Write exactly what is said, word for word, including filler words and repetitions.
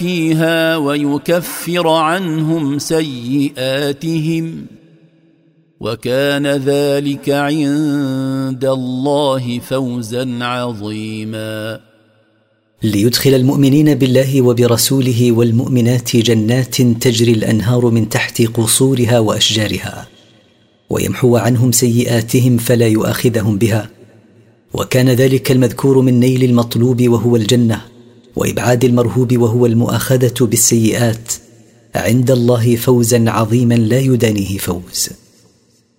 فيها ويكفر عنهم سيئاتهم وكان ذلك عند الله فوزا عظيما. ليدخل المؤمنين بالله وبرسوله والمؤمنات جنات تجري الأنهار من تحت قصورها وأشجارها، ويمحو عنهم سيئاتهم فلا يؤاخذهم بها، وكان ذلك المذكور من نيل المطلوب وهو الجنة وإبعاد المرهوب وهو المؤاخذة بالسيئات عند الله فوزا عظيما لا يدانيه فوز.